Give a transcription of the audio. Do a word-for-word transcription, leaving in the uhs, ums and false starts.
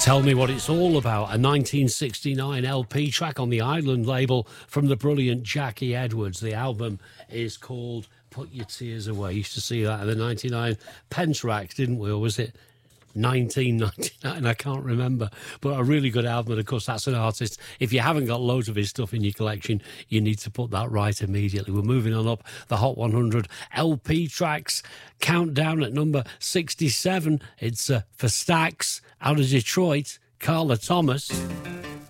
Tell Me What It's All About, a nineteen sixty-nine L P track on the Island label from the brilliant Jackie Edwards. The album is called Put Your Tears Away. Used to see that at the ninety-nine pence racks, didn't we? Or was it nineteen ninety-nine? I can't remember. But a really good album, and of course that's an artist. If you haven't got loads of his stuff in your collection, you need to put that right immediately. We're moving on up the Hot one hundred L P tracks countdown at number sixty-seven. It's uh, for Stax, out of Detroit, Carla Thomas.